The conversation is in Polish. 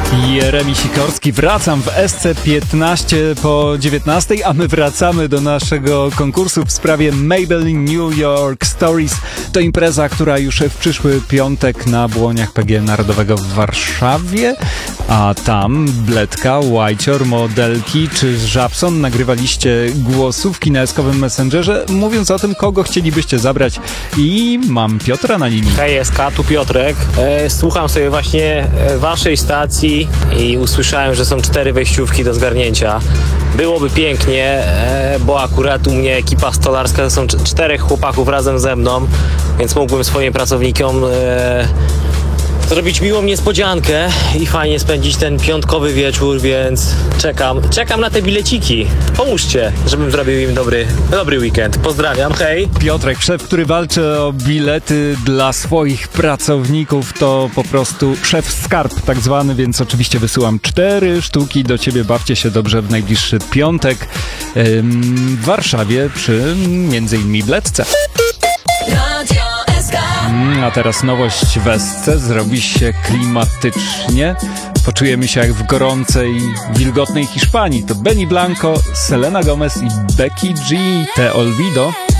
Jeremi Sikorski, wracam w SC15 po 19, a my wracamy do naszego konkursu w sprawie Maybelline New York Stories. To impreza, która już w przyszły piątek na Błoniach PGE Narodowego w Warszawie, a tam Bledka, Whitecior, modelki czy Żabson nagrywaliście głosówki na eskowym Messengerze, mówiąc o tym, kogo chcielibyście zabrać, i mam Piotra na linii. Hej SK, tu Piotrek. Słucham sobie właśnie waszej stacji i usłyszałem, że są 4 wejściówki do zgarnięcia. Byłoby pięknie, bo akurat u mnie ekipa stolarska to są 4 chłopaków razem ze mną, więc mógłbym swoim pracownikom zrobić miłą niespodziankę i fajnie spędzić ten piątkowy wieczór, więc czekam na te bileciki. Pomóżcie, żebym zrobił im dobry weekend. Pozdrawiam, hej. Piotrek, szef, który walczy o bilety dla swoich pracowników, to po prostu szef skarb tak zwany, więc oczywiście wysyłam 4 sztuki do ciebie. Bawcie się dobrze w najbliższy piątek w Warszawie przy między innymi Bledce. A teraz nowość w SC. Zrobi się klimatycznie. Poczujemy się jak w gorącej, wilgotnej Hiszpanii. To Benny Blanco, Selena Gomez i Becky G. Te Olvido.